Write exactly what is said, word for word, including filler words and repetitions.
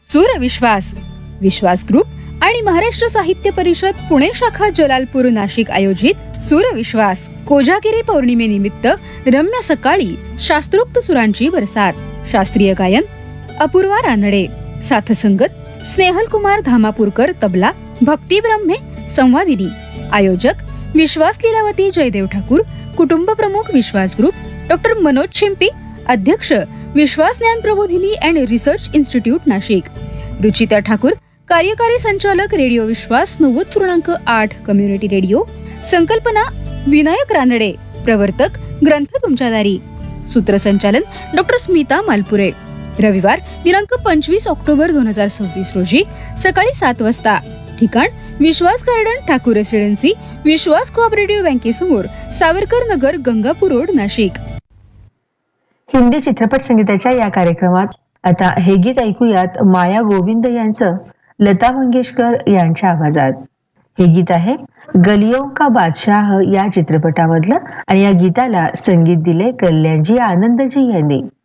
सूरविश्वास, विश्वास group आणि महाराष्ट्र साहित्य परिषद पुणे शाखा जलालपूर नाशिक आयोजित सूरविश्वास कोजागिरी पौर्णिमेनिमित्त रम्य सकाळी शास्त्रोक्त सुरांची बरसात. शास्त्रीय गायन अपूर्वा रानडे, साथसंगत स्नेहल कुमार धामापूरकर तबला, भक्ती ब्रह्मे संवादिनी. आयोजक विश्वास लीलावती जयदेव ठाकूर, कुटुंब प्रमुख विश्वास ग्रुप, डॉक्टर मनोज छिंपी, अध्यक्ष विश्वास ज्ञान प्रबोधिनी and research institute Nashik. Ruchita Thakur, कार्यकारी संचालक रेडिओ विश्वास नव्वद पूर्णांक आठ कम्युनिटी रेडिओ. संकल्पना विनायक रानडे, प्रवर्तक ग्रंथ तुमच्या दारी. सूत्रसंचालन डॉक्टर स्मिता मालपुरे. रविवार दिनांक पंचवीस ऑक्टोबर दोन हजार सव्वीस रोजी सकाळी सात वाजता. ठिकाण विश्वास गार्डन, ठाकूर रेसिडेन्सी, विश्वास कोऑपरेटिव्ह बँकेसमोर, सावरकर नगर, गंगापूर रोड, नाशिक. हिंदी चित्रपट संगीताच्या या कार्यक्रमात आता हे गीत ऐकूयात माया गोविंद यांचं लता मंगेशकर यांच्या आवाजात. हे गीत आहे गलियों का बादशाह या चित्रपटामधलं आणि या गीताला संगीत दिले कल्याणजी आनंदजी यांनी.